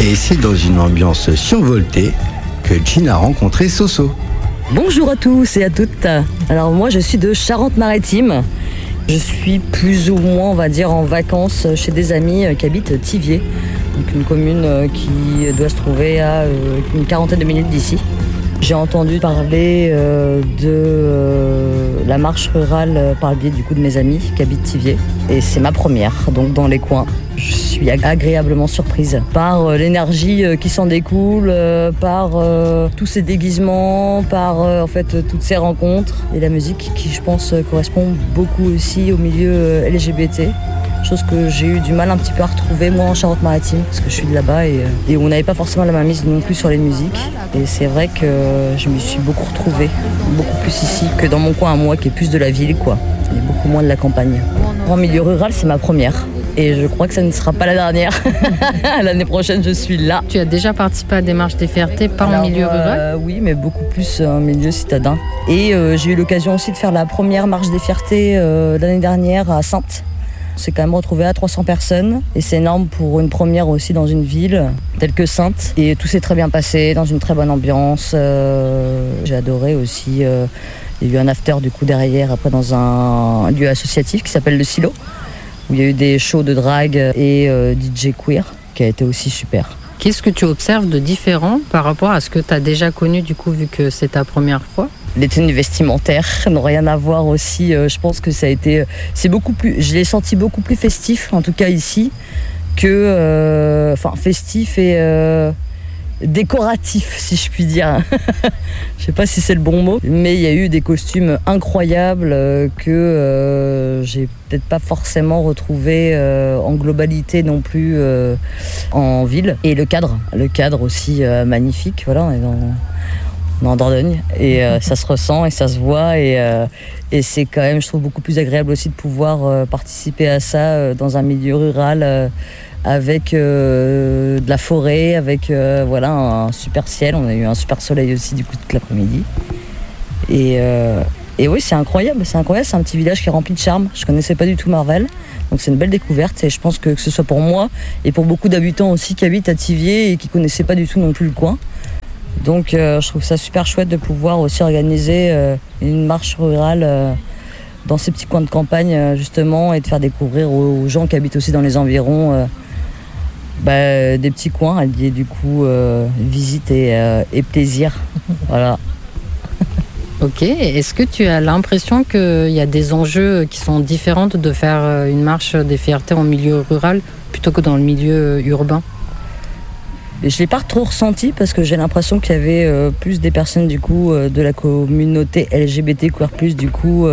Et c'est dans une ambiance survoltée que Jean a rencontré Soso. Bonjour à tous et à toutes. Alors moi je suis de Charente-Maritime. Je suis plus ou moins, on va dire, en vacances chez des amis qui habitent Thiviers. Donc une commune qui doit se trouver à une quarantaine de minutes d'ici. J'ai entendu parler de la marche rurale par le biais du coup de mes amis qui habitent Thiviers. Et c'est ma première, donc dans les coins. Je suis agréabablement surprise par l'énergie qui s'en découle, par tous ces déguisements, par en fait toutes ces rencontres et la musique qui, je pense, correspond beaucoup aussi au milieu LGBT. Chose que j'ai eu du mal un petit peu à retrouver moi en Charente-Maritime parce que je suis de là-bas et on n'avait pas forcément la mainmise non plus sur les musiques. Et c'est vrai que je me suis beaucoup retrouvée, beaucoup plus ici que dans mon coin à moi qui est plus de la ville quoi, et beaucoup moins de la campagne. En milieu rural, c'est ma première. Et je crois que ça ne sera pas la dernière. L'année prochaine, je suis là. Tu as déjà participé à des marches des fiertés, pas en milieu rural ? Oui, mais beaucoup plus en milieu citadin. Et j'ai eu l'occasion aussi de faire la première marche des fiertés l'année dernière à Saintes. On s'est quand même retrouvé à 300 personnes. Et c'est énorme pour une première aussi dans une ville telle que Saintes. Et tout s'est très bien passé, dans une très bonne ambiance. J'ai adoré aussi. Il y a eu un after du coup derrière, après dans un lieu associatif qui s'appelle Le Silo, où il y a eu des shows de drag et DJ queer, qui a été aussi super. Qu'est-ce que tu observes de différent par rapport à ce que tu as déjà connu, du coup, vu que c'est ta première fois ? Les tenues vestimentaires n'ont rien à voir aussi. Je pense que ça a été... C'est beaucoup plus... Je l'ai senti beaucoup plus festif, en tout cas ici, que... festif et... décoratif, si je puis dire. Je sais pas si c'est le bon mot, mais il y a eu des costumes incroyables que j'ai peut-être pas forcément retrouvé en globalité non plus en ville. Et le cadre aussi magnifique. Voilà, on est en Dordogne et ça se ressent et ça se voit et c'est quand même, je trouve, beaucoup plus agréable aussi de pouvoir participer à ça dans un milieu rural. Avec de la forêt, avec un super ciel. On a eu un super soleil aussi du coup toute l'après-midi. Et oui, c'est incroyable, c'est un petit village qui est rempli de charme. Je connaissais pas du tout Marval, donc c'est une belle découverte. Et je pense que ce soit pour moi et pour beaucoup d'habitants aussi qui habitent à Thiviers et qui connaissaient pas du tout non plus le coin. Donc je trouve ça super chouette de pouvoir aussi organiser une marche rurale dans ces petits coins de campagne justement et de faire découvrir aux gens qui habitent aussi dans les environs des petits coins, alliés du coup visite et plaisir. Voilà. Ok, est-ce que tu as l'impression qu'il y a des enjeux qui sont différents de faire une marche des fiertés en milieu rural plutôt que dans le milieu urbain ? Je ne l'ai pas trop ressenti parce que j'ai l'impression qu'il y avait plus des personnes du coup de la communauté LGBT queer plus du coup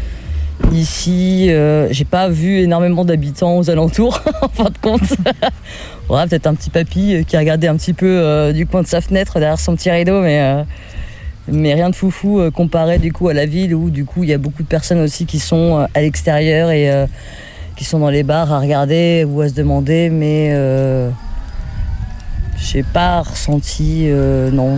ici. J'ai pas vu énormément d'habitants aux alentours en fin de compte. Ouais, peut-être un petit papy qui regardait un petit peu du coin de sa fenêtre derrière son petit rideau, mais rien de foufou comparé du coup à la ville où du coup il y a beaucoup de personnes aussi qui sont à l'extérieur et qui sont dans les bars à regarder ou à se demander, mais j'ai pas ressenti, non.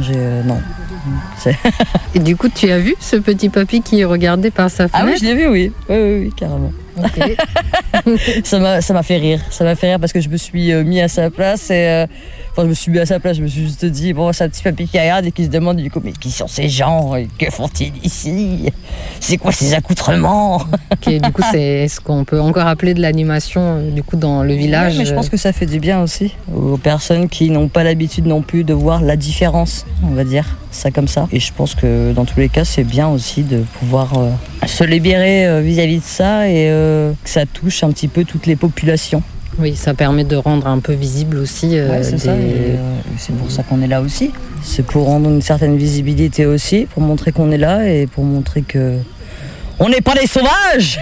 Et du coup, tu as vu ce petit papy qui regardait par sa fenêtre ? Ah oui, je l'ai vu, oui, carrément. Okay. Ça m'a fait rire. Ça m'a fait rire parce que je me suis mis à sa place et je me suis juste dit, bon, c'est un petit papy qui regarde et qui se demande du coup, mais qui sont ces gens ? Que font-ils ici ? C'est quoi ces accoutrements ? Ok, du coup, c'est ce qu'on peut encore appeler de l'animation du coup dans le village. Oui, mais je pense que ça fait du bien aussi aux personnes qui n'ont pas l'habitude non plus de voir la différence, on va dire ça comme ça. Et je pense que dans tous les cas, c'est bien aussi de pouvoir se libérer vis-à-vis de ça et que ça touche un petit peu toutes les populations. Oui, ça permet de rendre un peu visible aussi. C'est ça, c'est pour ça qu'on est là aussi. C'est pour rendre une certaine visibilité aussi, pour montrer qu'on est là et pour montrer que on n'est pas des sauvages.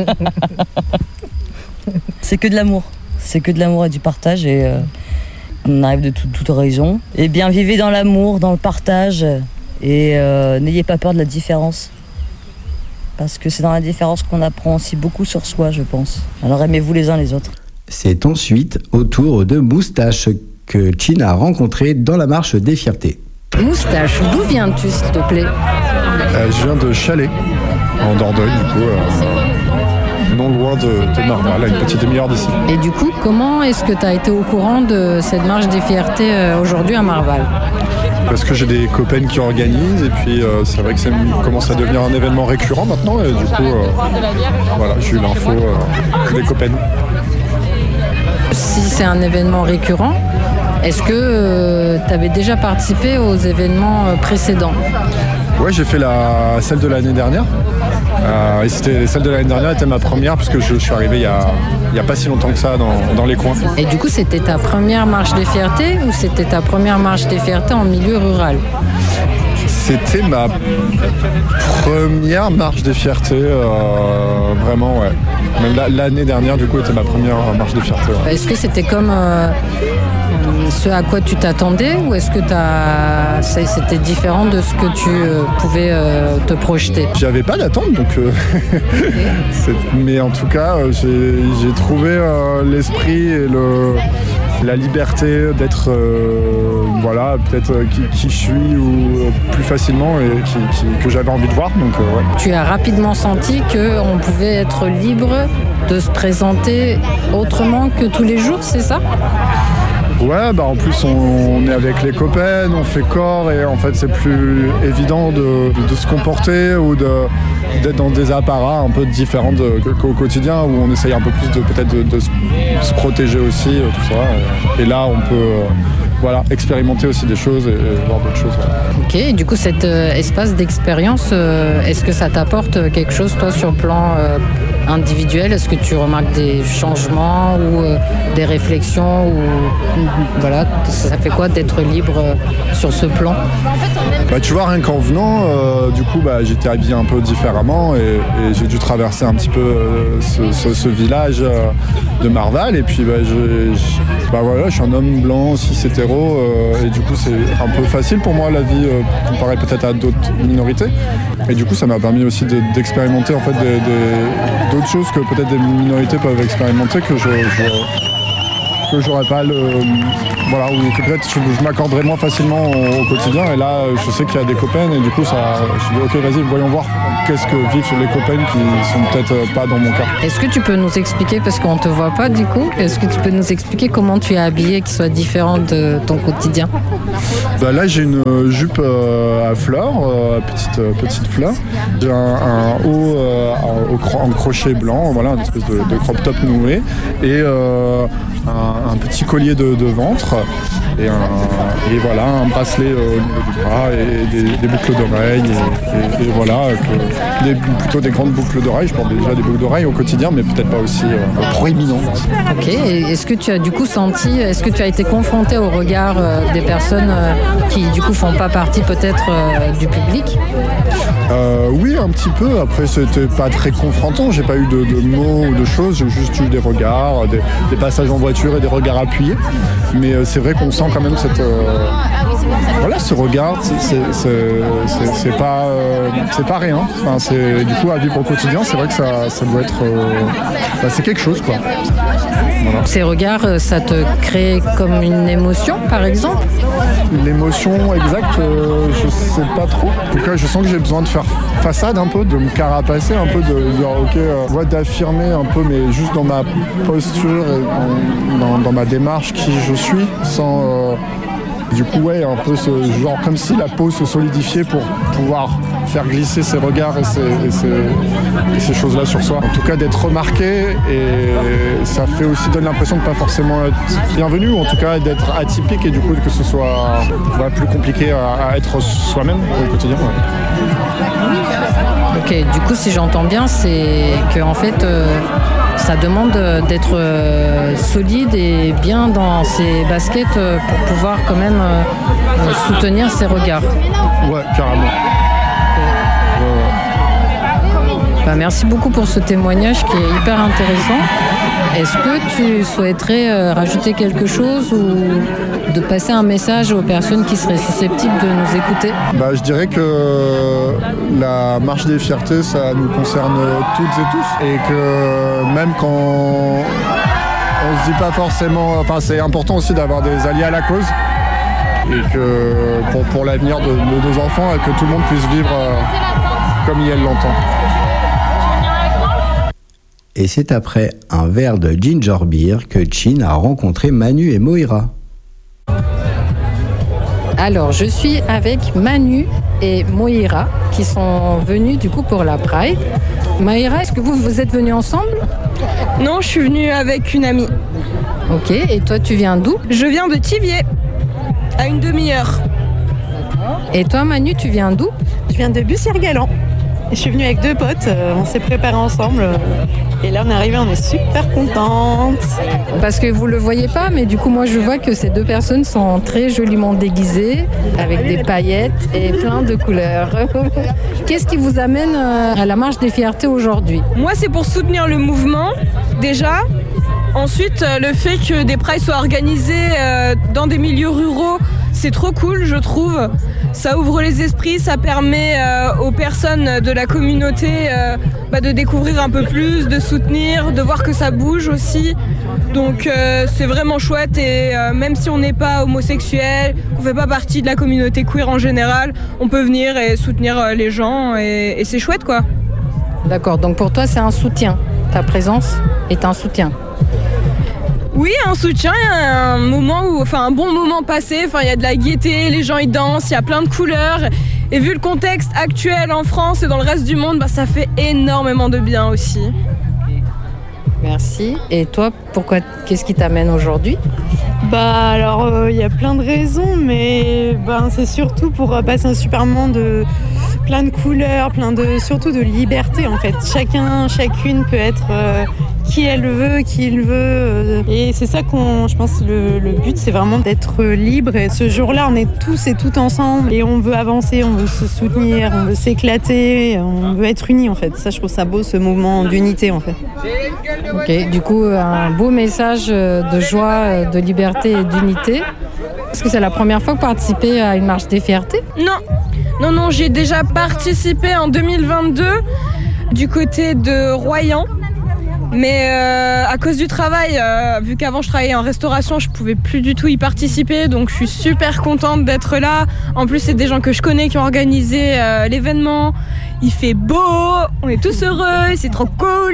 C'est que de l'amour. C'est que de l'amour et du partage et on arrive de toute raison. Et bien, vivez dans l'amour, dans le partage et n'ayez pas peur de la différence. Parce que c'est dans la différence qu'on apprend aussi beaucoup sur soi, je pense. Alors aimez-vous les uns les autres. C'est ensuite au tour de Moustache que Chin a rencontré dans la marche des fiertés. Moustache, d'où viens-tu s'il te plaît ? Je viens de Chalais, en Dordogne du coup. non loin de Marval, à une petite demi-heure d'ici. Et du coup, comment est-ce que tu as été au courant de cette marche des fiertés aujourd'hui à Marval ? Parce que j'ai des copains qui organisent et puis c'est vrai que ça commence à devenir un événement récurrent maintenant et du coup voilà, j'ai eu l'info des copains. Si c'est un événement récurrent, est-ce que tu avais déjà participé aux événements précédents ? Ouais, j'ai fait celle de l'année dernière. Et celle de l'année dernière était ma première puisque je suis arrivé il y a pas si longtemps que ça dans les coins. Et du coup, c'était ta première marche des fiertés ou c'était ta première marche des fiertés en milieu rural ? C'était ma première marche des fiertés, vraiment, ouais. Même l'année dernière, du coup, était ma première marche des fiertés. Ouais. Est-ce que c'était comme ce à quoi tu t'attendais ou est-ce que c'était différent de ce que tu pouvais te projeter ? J'avais pas d'attente, donc mais en tout cas, j'ai trouvé l'esprit et la liberté d'être voilà, peut-être qui je suis ou plus facilement et que j'avais envie de voir. Donc, ouais. Tu as rapidement senti qu'on pouvait être libre de se présenter autrement que tous les jours, c'est ça ? Ouais, bah en plus on est avec les copains, on fait corps et en fait c'est plus évident de se comporter ou d'être dans des apparats un peu différents qu'au quotidien où on essaye un peu plus de se protéger aussi, tout ça. Et là on peut voilà, expérimenter aussi des choses et voir d'autres choses. Ouais. Ok, et du coup cet espace d'expérience, est-ce que ça t'apporte quelque chose toi sur le plan individuel ? Est-ce que tu remarques des changements ou des réflexions ou voilà, ça fait quoi d'être libre sur ce plan ? Bah, tu vois, rien qu'en venant, du coup, bah, j'étais habillé un peu différemment et j'ai dû traverser un petit peu ce village de Marval. Et puis, bah, voilà, je suis un homme blanc, cis hétéro, et du coup, c'est un peu facile pour moi la vie comparé peut-être à d'autres minorités. Et du coup, ça m'a permis aussi d'expérimenter en fait d'autres choses que peut-être des minorités peuvent expérimenter que j'aurais pas voilà, ou que peut-être je m'accorderais moins facilement au quotidien. Et là, je sais qu'il y a des copains et du coup, je dis ok, vas-y, voyons voir qu'est-ce que vivent les copains qui sont peut-être pas dans mon cas. Est-ce que tu peux nous expliquer, parce qu'on te voit pas du coup, est-ce que tu peux nous expliquer comment tu es habillé qui soit différent de ton quotidien ? Bah là, j'ai une jupe à fleurs, petite fleur. J'ai un haut en crochet blanc, voilà, une espèce de crop top noué et un petit collier de ventre et voilà, un bracelet au niveau du bras et des boucles d'oreilles et voilà, plutôt des grandes boucles d'oreilles. Je porte déjà des boucles d'oreilles au quotidien, mais peut-être pas aussi proéminentes. Ok, et est-ce que tu as du coup est-ce que tu as été confronté au regard des personnes qui du coup font pas partie peut-être du public ? Oui, un petit peu. Après, c'était pas très confrontant. J'ai pas eu de mots ou de choses. J'ai juste eu des regards, des passages en voiture et des regards appuyés. Mais c'est vrai qu'on sent quand même voilà, ce regard. C'est pas rien. Enfin, du coup, à vivre au quotidien, c'est vrai que ça doit être. C'est quelque chose, quoi. Voilà. Ces regards, ça te crée comme une émotion, par exemple ? L'émotion exacte, je sais pas trop. En tout cas, je sens que j'ai besoin de faire façade un peu, de me carapacer un peu, de dire ok, d'affirmer un peu, mais juste dans ma posture et dans ma démarche qui je suis, sans du coup ouais, un peu ce genre comme si la peau se solidifiait pour pouvoir faire glisser ses regards et ces choses-là sur soi. En tout cas, d'être remarqué, et ça fait aussi donne l'impression de pas forcément être bienvenu, ou en tout cas d'être atypique, et du coup que ce soit plus compliqué à être soi-même au quotidien. Ouais. Ok, du coup, si j'entends bien, c'est que en fait, ça demande d'être solide et bien dans ses baskets pour pouvoir quand même soutenir ses regards. Ouais, carrément. Bah, merci beaucoup pour ce témoignage qui est hyper intéressant. Est-ce que tu souhaiterais rajouter quelque chose ou de passer un message aux personnes qui seraient susceptibles de nous écouter ? Bah, je dirais que la marche des fiertés, ça nous concerne toutes et tous, et que même quand on se dit pas forcément, enfin c'est important aussi d'avoir des alliés à la cause, et que pour l'avenir de nos enfants, et que tout le monde puisse vivre comme il l'entend. Et c'est après un verre de ginger beer que Chin a rencontré Manu et Moira. Alors, je suis avec Manu et Moira qui sont venus du coup pour la Pride. Moira, est-ce que vous êtes venus ensemble? Non, je suis venue avec une amie. Ok, et toi tu viens d'où? Je viens de Thiviers, à une demi-heure. Et toi Manu, tu viens d'où? Je viens de Bussière-Galant. Je suis venue avec 2 potes, on s'est préparés ensemble. Et là on est arrivé, on est super contentes. Parce que vous le voyez pas, mais du coup moi je vois que ces 2 personnes sont très joliment déguisées, avec des paillettes et plein de couleurs. Qu'est-ce qui vous amène à la marche des fiertés aujourd'hui? Moi c'est pour soutenir le mouvement, déjà. Ensuite, le fait que des prides soient organisés dans des milieux ruraux, c'est trop cool, je trouve. Ça ouvre les esprits, ça permet aux personnes de la communauté de découvrir un peu plus, de soutenir, de voir que ça bouge aussi. Donc c'est vraiment chouette et même si on n'est pas homosexuel, qu'on ne fait pas partie de la communauté queer en général, on peut venir et soutenir les gens et c'est chouette quoi. D'accord, donc pour toi c'est un soutien, ta présence est un soutien. Oui, un soutien, il y a un bon moment passé, il y a de la gaieté, les gens ils dansent, il y a plein de couleurs. Et vu le contexte actuel en France et dans le reste du monde, ça fait énormément de bien aussi. Merci. Et toi, qu'est-ce qui t'amène aujourd'hui? Alors, il y a plein de raisons, mais c'est surtout pour passer un super moment de plein de couleurs, surtout de liberté en fait. Chacune peut être qui elle veut, qui il veut. Et c'est ça je pense, le but, c'est vraiment d'être libre. Et ce jour-là, on est tous et toutes ensemble et on veut avancer, on veut se soutenir, on veut s'éclater, on veut être unis en fait. Ça, je trouve ça beau, ce mouvement d'unité en fait. Ok, du coup, un beau message de joie, de liberté et d'unité. Est-ce que c'est la première fois que vous participez à une marche des fiertés? Non, j'ai déjà participé en 2022 du côté de Royan. Mais à cause du travail, vu qu'avant je travaillais en restauration, je pouvais plus du tout y participer, donc je suis super contente d'être là. En plus, c'est des gens que je connais qui ont organisé l'événement. Il fait beau, on est tous heureux, c'est trop cool.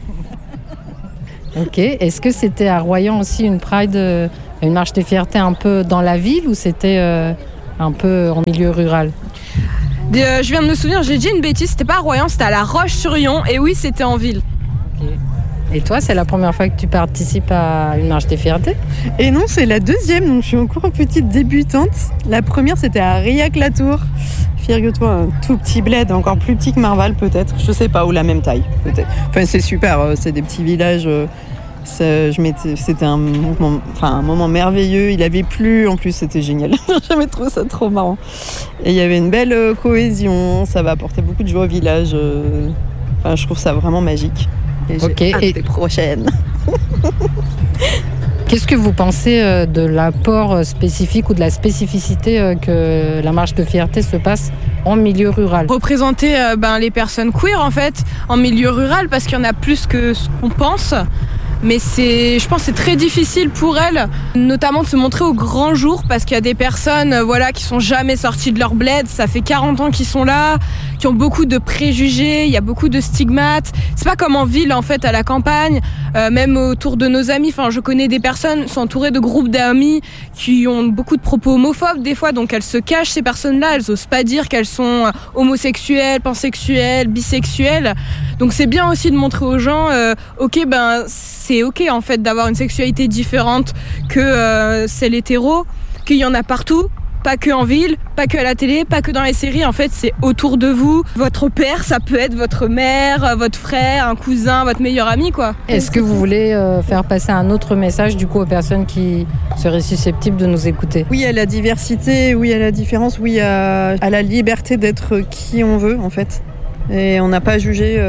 Ok, est-ce que c'était à Royan aussi une Pride, une marche des fiertés un peu dans la ville ou c'était un peu en milieu rural? Je viens de me souvenir, j'ai dit une bêtise, c'était pas à Royan, c'était à La Roche-sur-Yon, et oui, c'était en ville. Okay. Et toi, c'est la première fois que tu participes à une marche des fiertés? Et non, c'est la 2e, donc je suis encore une petite débutante. La première, c'était à Riac-la-Tour. Figure-toi, un tout petit bled, encore plus petit que Marval peut-être, je sais pas, ou la même taille peut-être. Enfin, c'est super, c'est des petits villages. C'était un moment merveilleux. Il avait plu, en plus c'était génial. J'avais trouvé ça trop marrant. Et il y avait une belle cohésion. Ça va apporter beaucoup de joie au village. Je trouve ça vraiment magique. Et j'ai hâte des prochaines. Qu'est-ce que vous pensez de l'apport spécifique ou de la spécificité que la marche de fierté se passe en milieu rural? Représenter les personnes queer en fait en milieu rural parce qu'il y en a plus que ce qu'on pense. Mais je pense que c'est très difficile pour elles, notamment de se montrer au grand jour parce qu'il y a des personnes qui sont jamais sorties de leur bled, ça fait 40 ans qu'ils sont là, qui ont beaucoup de préjugés, il y a beaucoup de stigmates. C'est pas comme en ville en fait, à la campagne, même autour de nos amis. Je connais des personnes sont entourées de groupes d'amis qui ont beaucoup de propos homophobes des fois, donc elles se cachent ces personnes-là, elles osent pas dire qu'elles sont homosexuelles, pansexuelles, bisexuelles. Donc c'est bien aussi de montrer aux gens, c'est ok en fait d'avoir une sexualité différente que celle hétéro, qu'il y en a partout, pas que en ville, pas que à la télé, pas que dans les séries. En fait, c'est autour de vous. Votre père, ça peut être votre mère, votre frère, un cousin, votre meilleur ami, quoi. Est-ce que vous voulez faire passer un autre message du coup aux personnes qui seraient susceptibles de nous écouter? Oui à la diversité, oui à la différence, oui à la liberté d'être qui on veut en fait. Et on n'a pas jugé.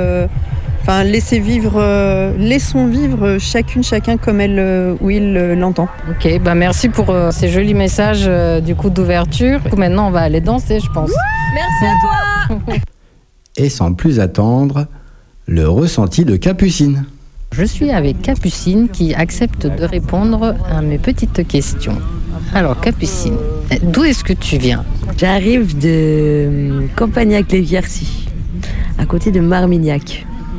Laissons vivre chacun comme elle ou il l'entend. Ok, merci pour ces jolis messages du coup d'ouverture. Maintenant, on va aller danser, je pense. Merci à toi. Et sans plus attendre, le ressenti de Capucine. Je suis avec Capucine qui accepte de répondre à mes petites questions. Alors Capucine, d'où est-ce que tu viens? J'arrive de Campagnac-les-Viercy, à côté de Marmignac.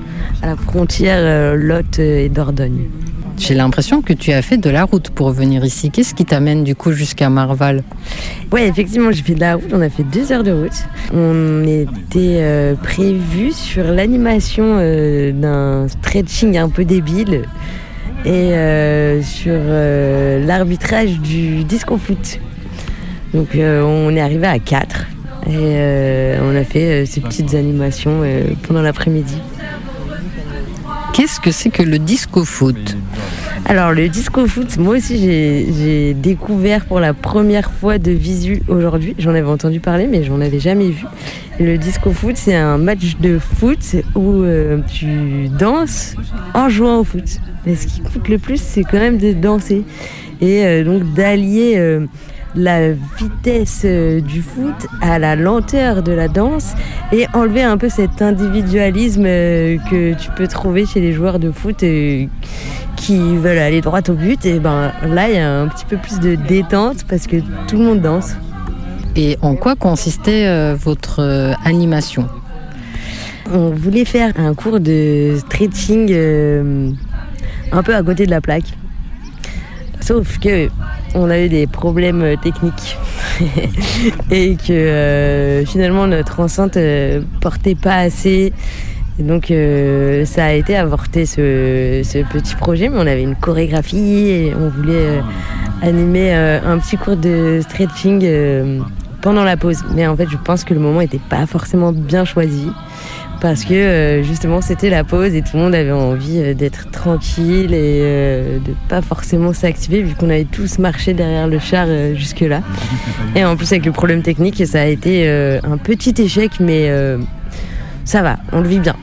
à la frontière Lot et Dordogne. J'ai l'impression que tu as fait de la route pour venir ici. Qu'est-ce qui t'amène du coup jusqu'à Marval ? Ouais, effectivement, j'ai fait de la route. On a fait 2 heures de route. On était prévu sur l'animation d'un stretching un peu débile et sur l'arbitrage du disco foot. Donc on est arrivé à 4 et on a fait ces petites animations pendant l'après-midi. Qu'est-ce que c'est que le disco foot ? Alors le disco foot, moi aussi j'ai découvert pour la première fois de visu aujourd'hui. J'en avais entendu parler mais j'en avais jamais vu. Le disco foot, c'est un match de foot où tu danses en jouant au foot. Mais ce qui coûte le plus, c'est quand même de danser. Et donc d'allier la vitesse du foot à la lenteur de la danse et enlever un peu cet individualisme que tu peux trouver chez les joueurs de foot qui veulent aller droit au but. Et ben là, il y a un petit peu plus de détente parce que tout le monde danse. Et en quoi consistait votre animation ? On voulait faire un cours de stretching un peu à côté de la plaque. Sauf que on a eu des problèmes techniques et que finalement notre enceinte portait pas assez. Et donc ça a été avorté ce petit projet, mais on avait une chorégraphie et on voulait animer un petit cours de stretching pendant la pause. Mais en fait, je pense que le moment n'était pas forcément bien choisi parce que justement c'était la pause et tout le monde avait envie d'être tranquille et de pas forcément s'activer vu qu'on avait tous marché derrière le char jusque-là. Et en plus avec le problème technique, ça a été un petit échec, mais ça va, on le vit bien.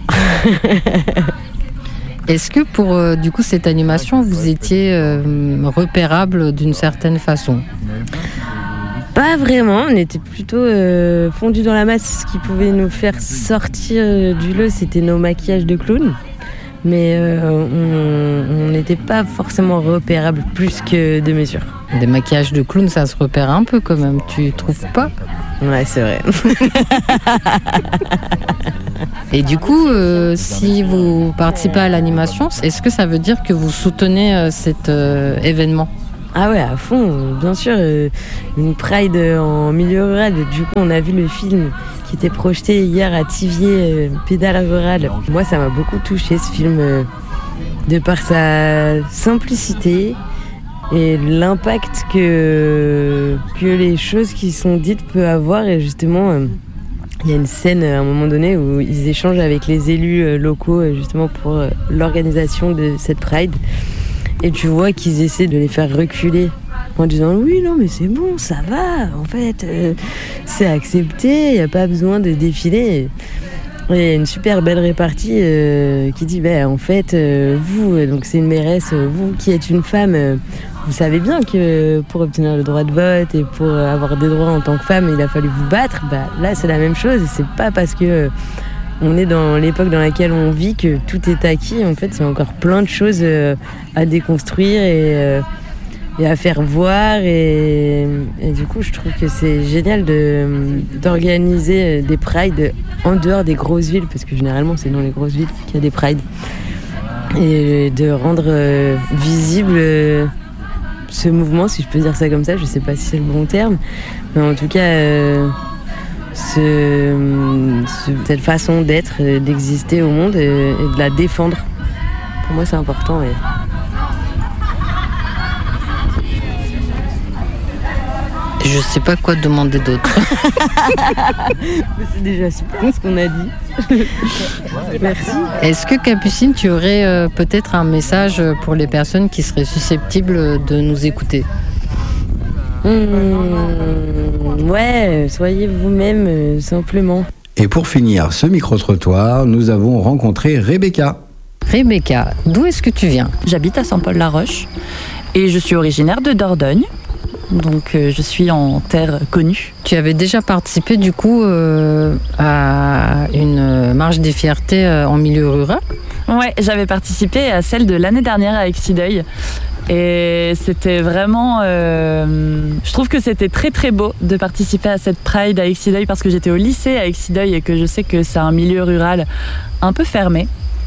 Est-ce que pour du coup cette animation, vous étiez repérable d'une certaine façon ? Pas vraiment, on était plutôt fondus dans la masse. Ce qui pouvait nous faire sortir du lot, c'était nos maquillages de clown. Mais on n'était pas forcément repérables plus que de mesure. Des maquillages de clown, ça se repère un peu quand même, tu trouves pas ? Ouais, c'est vrai. Et du coup, si vous participez à l'animation, est-ce que ça veut dire que vous soutenez cet événement ? Ah ouais, à fond, bien sûr. Une Pride en milieu rural. Du coup, on a vu le film qui était projeté hier à Thiviers, Pédale rurale. Moi, ça m'a beaucoup touché ce film, de par sa simplicité et l'impact que les choses qui sont dites peuvent avoir. Et justement, il y a une scène à un moment donné où ils échangent avec les élus locaux justement pour l'organisation de cette Pride. Et tu vois qu'ils essaient de les faire reculer en disant oui, non, mais c'est bon, ça va, en fait, c'est accepté, il n'y a pas besoin de défiler. Et il y a une super belle répartie qui dit en fait, vous, donc c'est une mairesse, vous qui êtes une femme, vous savez bien que pour obtenir le droit de vote et pour avoir des droits en tant que femme, il a fallu vous battre. Là, c'est la même chose, et c'est pas parce que on est dans l'époque dans laquelle on vit que tout est acquis. En fait, il y a encore plein de choses à déconstruire et à faire voir. Et du coup, je trouve que c'est génial d'organiser des prides en dehors des grosses villes, parce que généralement, c'est dans les grosses villes qu'il y a des prides. Et de rendre visible ce mouvement, si je peux dire ça comme ça. Je ne sais pas si c'est le bon terme, mais en tout cas... cette façon d'être, d'exister au monde et de la défendre. Pour moi, c'est important. Je sais pas quoi demander d'autre. C'est déjà super ce qu'on a dit. Merci. Est-ce que Capucine, tu aurais peut-être un message pour les personnes qui seraient susceptibles de nous écouter ? Ouais, soyez vous-même, simplement. Et pour finir ce micro-trottoir, nous avons rencontré Rebecca. Rebecca, d'où est-ce que tu viens ? J'habite à Saint-Paul-la-Roche et je suis originaire de Dordogne, donc je suis en terre connue. Tu avais déjà participé du coup à une marche des fiertés en milieu rural ? Ouais, j'avais participé à celle de l'année dernière avec Exideuil. Et c'était vraiment... je trouve que c'était très très beau de participer à cette Pride à Exideuil parce que j'étais au lycée à Exideuil et que je sais que c'est un milieu rural un peu fermé.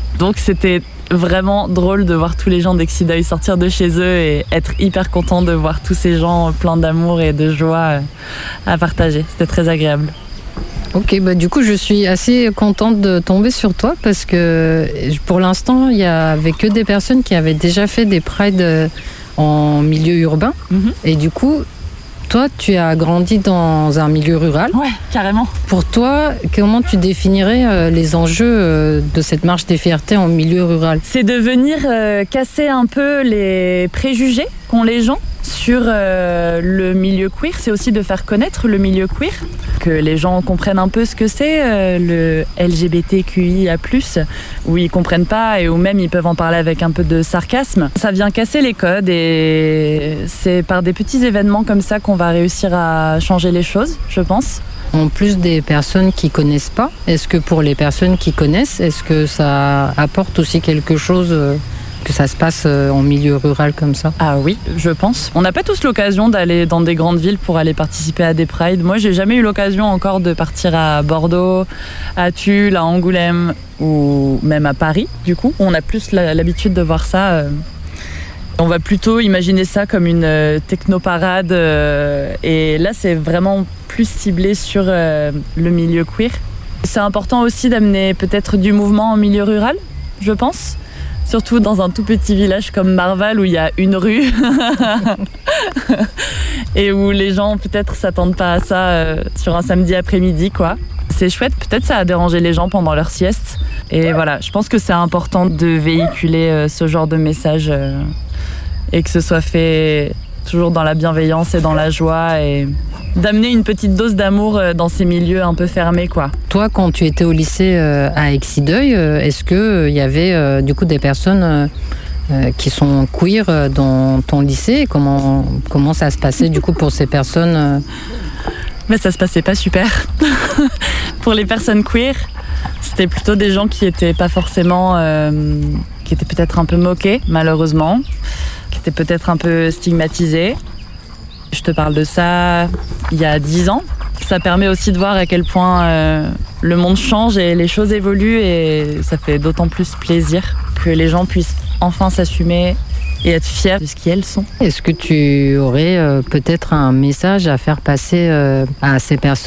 Donc c'était vraiment drôle de voir tous les gens d'Exideuil sortir de chez eux et être hyper content de voir tous ces gens pleins d'amour et de joie à partager. C'était très agréable. Ok, du coup je suis assez contente de tomber sur toi parce que pour l'instant il y avait que des personnes qui avaient déjà fait des prides en milieu urbain. Et du coup toi tu as grandi dans un milieu rural. Ouais, carrément. Pour toi, comment tu définirais les enjeux de cette marche des fiertés en milieu rural? C'est de venir casser un peu les préjugés qu'ont les gens sur le milieu queer. C'est aussi de faire connaître le milieu queer, que les gens comprennent un peu ce que c'est le LGBTQIA+, où ils comprennent pas et où même ils peuvent en parler avec un peu de sarcasme. Ça vient casser les codes et c'est par des petits événements comme ça qu'on va réussir à changer les choses, je pense. En plus des personnes qui connaissent pas, est-ce que pour les personnes qui connaissent, est-ce que ça apporte aussi quelque chose que ça se passe en milieu rural comme ça? Ah oui, je pense. On n'a pas tous l'occasion d'aller dans des grandes villes pour aller participer à des prides. Moi, j'ai jamais eu l'occasion encore de partir à Bordeaux, à Tulle, à Angoulême ou même à Paris. Du coup, on a plus l'habitude de voir ça. On va plutôt imaginer ça comme une technoparade. Et là, c'est vraiment plus ciblé sur le milieu queer. C'est important aussi d'amener peut-être du mouvement en milieu rural, je pense. Surtout dans un tout petit village comme Marval où il y a une rue et où les gens peut-être s'attendent pas à ça sur un samedi après-midi, quoi. C'est chouette, peut-être ça a dérangé les gens pendant leur sieste. Et voilà, je pense que c'est important de véhiculer ce genre de message et que ce soit fait toujours dans la bienveillance et dans la joie et d'amener une petite dose d'amour dans ces milieux un peu fermés, quoi. Toi, quand tu étais au lycée à Exideuil, est-ce qu'il y avait du coup des personnes qui sont queer dans ton lycée? Comment ça se passait du coup pour ces personnes Mais ça se passait pas super. Pour les personnes queer, c'était plutôt des gens qui étaient pas forcément... qui étaient peut-être un peu moqués, malheureusement, qui étaient peut-être un peu stigmatisés. Je te parle de ça il y a 10 ans. Ça permet aussi de voir à quel point le monde change et les choses évoluent et ça fait d'autant plus plaisir que les gens puissent enfin s'assumer et être fiers de ce qu'elles sont. Est-ce que tu aurais peut-être un message à faire passer à ces personnes